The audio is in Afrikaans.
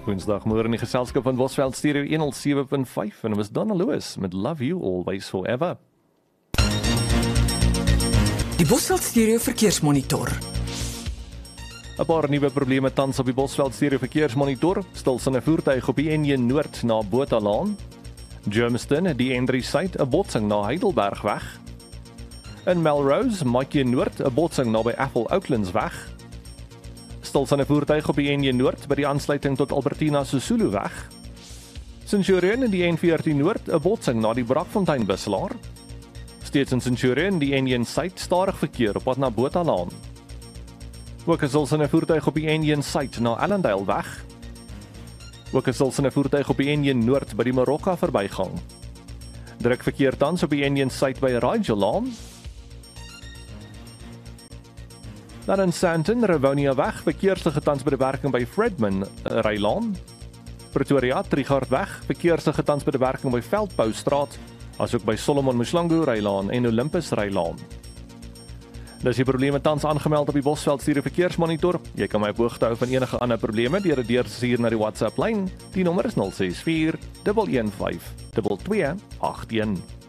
Woensdagmôre in die geselskap van Bosveld Stereo 107.5 en dit was Donna Lewis met Love You Always Forever. Die Bosveld Stereo verkeersmonitor. 'n Paar nuwe probleme tans op die Bosveld Stereo verkeersmonitor. Stilstaande voertuig op die N1 Noord na Botalaan. Germiston, die N3 Suid, 'n botsing na Heidelbergweg. In Melrose, Maatjie Noord, 'n botsing naby Apple Oaklandsweg. Stilstaande voertuig op die N1 Noord by die aansluiting tot Albertina Sisuluweg. Centurion, die N14 Noord, 'n botsing na die Brakfontein buslaar. Steeds in Centurion, die N1 Suid, stadig verkeer op pad na Botalaan. Ook 'n stilstaande voertuig op die N1 Suid na Allendale weg. Ook 'n stilstaande voertuig op die N1 Noord by die Marokka verbygang. Druk verkeer tans op die N1 Suid by Rajalaan. Dan in Sandton, Rivonia weg, verkeerslige tans by die werking by Fredman Rylaan. Pretoria, Trigard weg, verkeerslige tans by die werking by Veldboustraat, asook by Solomon Mshlangu Rylaan en Olympus Rylaan. Dis die probleme tans aangemeld op die Bosveld Stereo verkeersmonitor. Jy kan my op hoogte hou van enige ander probleme deur dit deur te stuur na die WhatsApp lyn. Die nommer is 064 115 2281.